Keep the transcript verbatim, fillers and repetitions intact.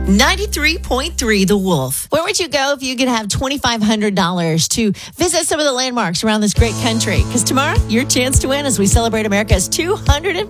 ninety-three point three The Wolf. Where would you go if you could have twenty-five hundred dollars to visit some of the landmarks around this great country? Because tomorrow, your chance to win as we celebrate America's two hundred